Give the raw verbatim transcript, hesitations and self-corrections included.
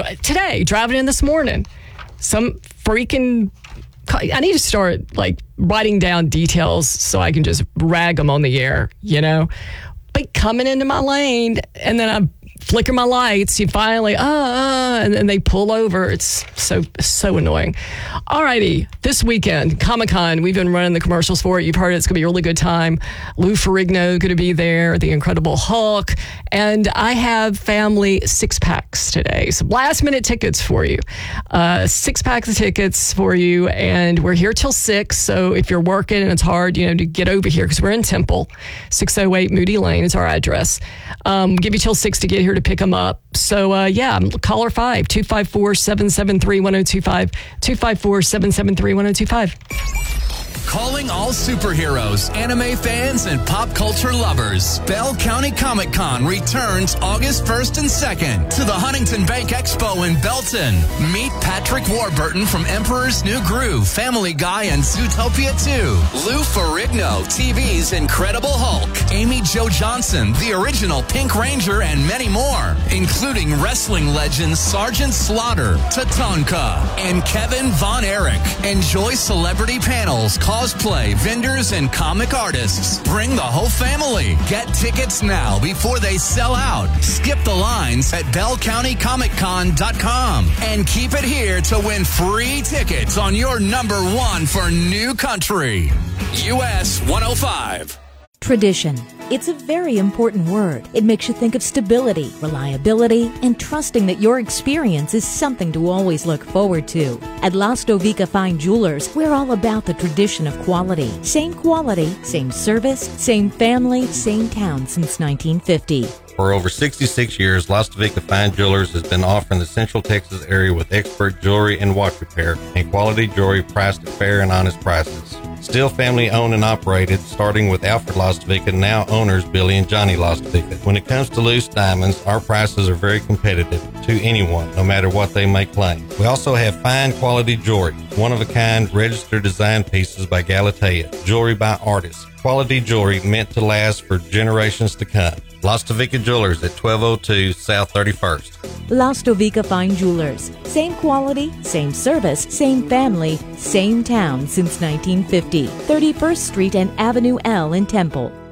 today, driving in this morning, some freaking... I need to start, like, writing down details so I can just rag them on the air, you know? But coming into my lane, and then I flicker my lights, you finally, uh, uh, and then they pull over. It's so, so annoying. All righty. This weekend, Comic-Con, we've been running the commercials for it. You've heard it. It's going to be a really good time. Lou Ferrigno going to be there, the Incredible Hulk. And I have family six-packs today. So last-minute tickets for you. Uh, six packs of tickets for you. And we're here till six. So if you're working and it's hard, you know, to get over here, because we're in Temple, six oh eight Moody Lane is our address. Um, give you till six to get here to pick them up. So, uh, yeah, caller five, two five four, seven seven three, one oh two five, two five four, seven seven three, one oh two five. Calling all superheroes, anime fans, and pop culture lovers. Bell County Comic Con returns August first and second to the Huntington Bank Expo in Belton. Meet Patrick Warburton from Emperor's New Groove, Family Guy, and Zootopia two. Lou Ferrigno, T V's Incredible Hulk. Amy Jo Johnson, the original Pink Ranger, and many more, including wrestling legends Sergeant Slaughter, Tatanka, and Kevin Von Erich. Enjoy celebrity panels, cosplay, vendors, and comic artists. Bring the whole family. Get tickets now before they sell out. Skip the lines at bell county comic con dot com and keep it here to win free tickets on your number one for New Country, U S one oh five. Tradition. It's a very important word. It makes you think of stability, reliability, and trusting that your experience is something to always look forward to. At Lastovica Fine Jewelers, we're all about the tradition of quality. Same quality, same service, same family, same town since nineteen fifty. For over sixty-six years, Lastovica Fine Jewelers has been offering the Central Texas area with expert jewelry and watch repair and quality jewelry priced at fair and honest prices. Still family owned and operated, starting with Alfred Lastovica, now owners Billy and Johnny Lastovica. When it comes to loose diamonds, our prices are very competitive to anyone, no matter what they may claim. We also have fine quality jewelry, one-of-a-kind registered design pieces by Galatea, jewelry by artists, quality jewelry meant to last for generations to come. Lastovica Jewelers at twelve oh two South thirty-first. Lastovica Fine Jewelers. Same quality, same service, same family, same town since nineteen fifty. thirty-first Street and Avenue L in Temple.